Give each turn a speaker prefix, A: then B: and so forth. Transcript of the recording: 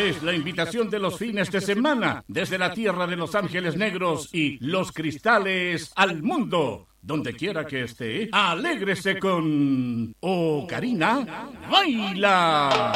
A: es la invitación de los fines de semana desde la tierra de Los Ángeles Negros y Los Cristales al mundo. Donde quiera que esté, alégrese con Ocarina Baila.